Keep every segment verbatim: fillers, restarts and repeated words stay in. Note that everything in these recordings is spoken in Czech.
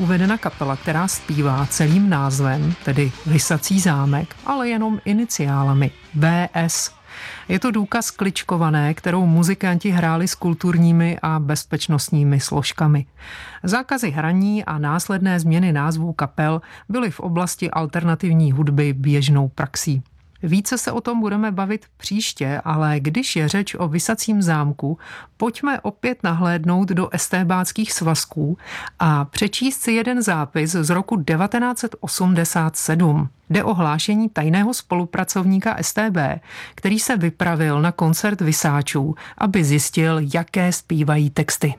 uvedena kapela, která zpívá celým názvem, tedy Visací zámek, ale jenom iniciálami V S. Je to důkaz kličkované, kterou muzikanti hráli s kulturními a bezpečnostními složkami. Zákazy hraní a následné změny názvů kapel byly v oblasti alternativní hudby běžnou praxí. Více se o tom budeme bavit příště, ale když je řeč o Visacím zámku, pojďme opět nahlédnout do estébáckých svazků a přečíst si jeden zápis z roku devatenáct osmdesát sedm. Jde o hlášení tajného spolupracovníka S T B, který se vypravil na koncert visáčů, aby zjistil, jaké zpívají texty.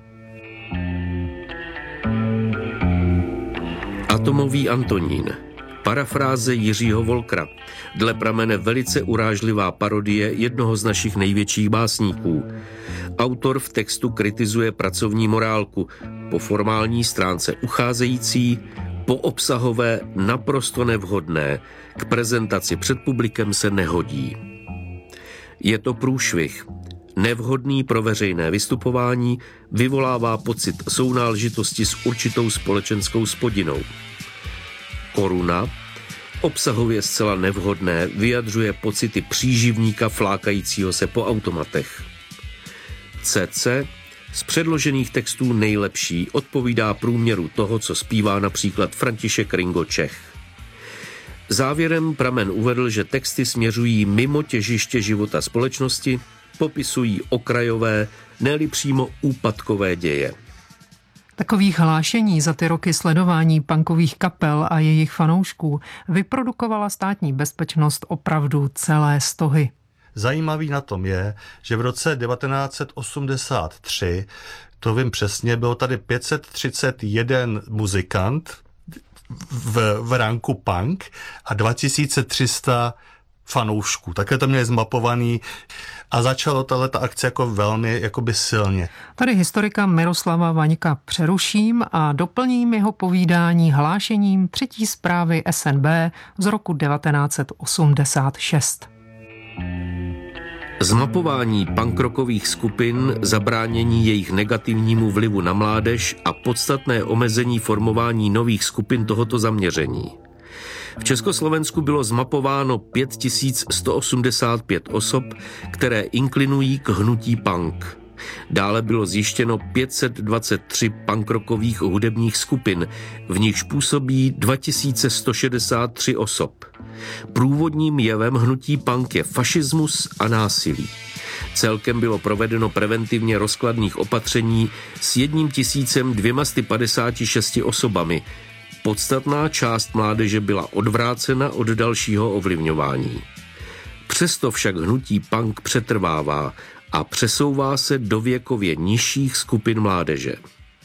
Atomový Antonín. Parafráze Jiřího Volkra. Dle pramene velice urážlivá parodie jednoho z našich největších básníků. Autor v textu kritizuje pracovní morálku, po formální stránce ucházející, po obsahové naprosto nevhodné, k prezentaci před publikem se nehodí. Je to průšvih. Nevhodný pro veřejné vystupování, vyvolává pocit sounáležitosti s určitou společenskou spodinnou. Koruna, obsahově zcela nevhodné, vyjadřuje pocity příživníka flákajícího se po automatech. C C, z předložených textů nejlepší, odpovídá průměru toho, co zpívá například František Ringo Čech. Závěrem pramen uvedl, že texty směřují mimo těžiště života společnosti, popisují okrajové, ne-li přímo úpadkové děje. Takových hlášení za ty roky sledování punkových kapel a jejich fanoušků vyprodukovala Státní bezpečnost opravdu celé stohy. Zajímavý na tom je, že v roce devatenáct osmdesát tři, to vím přesně, bylo tady pět set třicet jedna muzikant v, v ranku punk a dva tisíce tři sta fanoušků. Takhle to měli zmapovaný a začalo tato akce jako velmi jakoby silně. Tady historika Miroslava Vaňka přeruším a doplním jeho povídání hlášením třetí zprávy S N B z roku devatenáct osmdesát šest. Zmapování punkrockových skupin, zabránění jejich negativnímu vlivu na mládež a podstatné omezení formování nových skupin tohoto zaměření. V Československu bylo zmapováno pět tisíc sto osmdesát pět osob, které inklinují k hnutí punk. Dále bylo zjištěno pět set dvacet tři punkrockových hudebních skupin, v nichž působí dva tisíce sto šedesát tři osob. Průvodním jevem hnutí punk je fašismus a násilí. Celkem bylo provedeno preventivně rozkladných opatření s jedním tisícem dvěma sty padesáti šesti osobami. Podstatná část mládeže byla odvrácena od dalšího ovlivňování. Přesto však hnutí punk přetrvává a přesouvá se do věkově nižších skupin mládeže.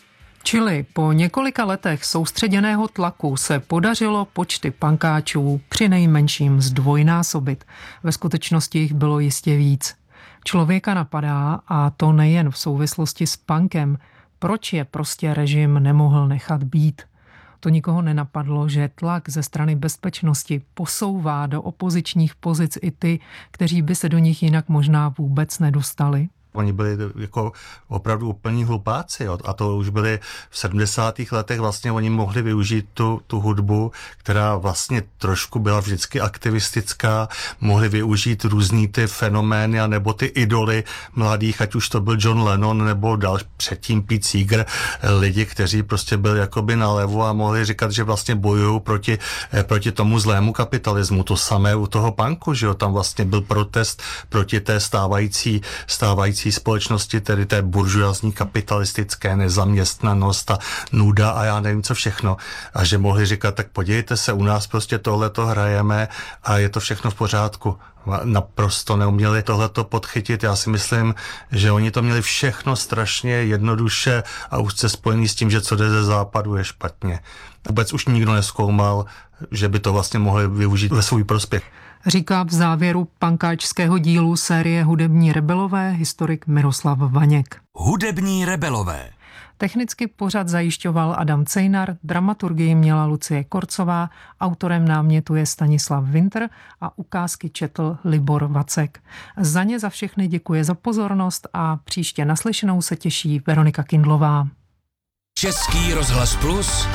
Čili po několika letech soustředěného tlaku se podařilo počty punkáčů přinejmenším zdvojnásobit. Ve skutečnosti jich bylo jistě víc. Člověka napadá, a to nejen v souvislosti s punkem, proč je prostě režim nemohl nechat být. To nikoho nenapadlo, že tlak ze strany bezpečnosti posouvá do opozičních pozic i ty, kteří by se do nich jinak možná vůbec nedostali. Oni byli jako opravdu úplní hlupáci, jo. A to už byli v sedmdesátých letech, vlastně oni mohli využít tu, tu hudbu, která vlastně trošku byla vždycky aktivistická, mohli využít různý ty fenomény a nebo ty idoly mladých, ať už to byl John Lennon nebo dal předtím Pete Seeger, lidi, kteří prostě byli jakoby nalevo a mohli říkat, že vlastně bojují proti, proti tomu zlému kapitalismu. To samé u toho punku, že jo, tam vlastně byl protest proti té stávající, stávající společnosti, tedy té buržoazní kapitalistické nezaměstnanost a nuda a já nevím co všechno. A že mohli říkat, tak podívejte se, u nás prostě tohleto hrajeme a je to všechno v pořádku. Naprosto neuměli tohleto podchytit. Já si myslím, že oni to měli všechno strašně jednoduše a úzce spojený s tím, že co jde ze západu je špatně. Vůbec už nikdo nezkoumal, že by to vlastně mohli využít ve svůj prospěch. Říká v závěru punkáčského dílu série Hudební rebelové historik Miroslav Vaněk. Hudební rebelové. Technicky pořad zajišťoval Adam Cejnar, dramaturgii měla Lucie Korcová, autorem námětu je Stanislav Winter a ukázky četl Libor Vacek. Za ně za všechny děkuje za pozornost a příště naslyšenou se těší Veronika Kindlová. Český rozhlas Plus